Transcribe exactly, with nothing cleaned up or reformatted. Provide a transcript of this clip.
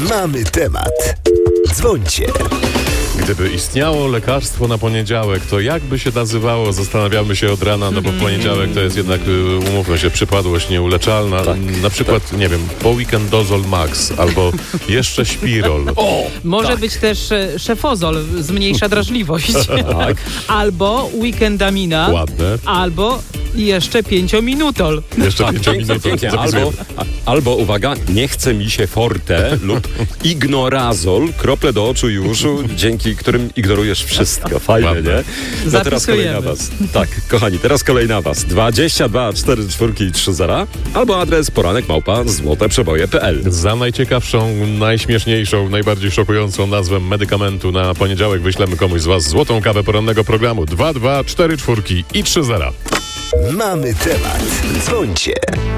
Mamy temat. Dzwońcie. Gdyby istniało lekarstwo na poniedziałek, to jak by się nazywało? Zastanawiamy się od rana, no bo poniedziałek to jest jednak, umówmy się, przypadłość nieuleczalna. Tak, na przykład, tak. nie wiem, poweekendozol max albo jeszcze śpirol. O, Może tak. być też e, szefozol, zmniejsza drażliwość. Tak. Albo weekendamina. Ładne. Albo jeszcze pięciominutol. Jeszcze Tak, pięknie, pięciominutol. pięknie. Zapisuję. Albo, a- albo, uwaga, nie chce mi się forte lub ignorazol, krople do oczu i uszu, dzięki którym ignorujesz wszystko. Fajne, Ładne. nie? No teraz kolej na Zapisujemy. was. Tak, kochani, teraz kolej na was. dwadzieścia dwa cztery cztery trzy zero albo adres poranek małpa złote przeboje kropka p l. Za najciekawszą, najśmieszniejszą, najbardziej szokującą nazwę medykamentu na poniedziałek wyślemy komuś z was złotą kawę porannego programu. dwa dwa cztery cztery i trzy zera. Mamy temat. Dzwońcie.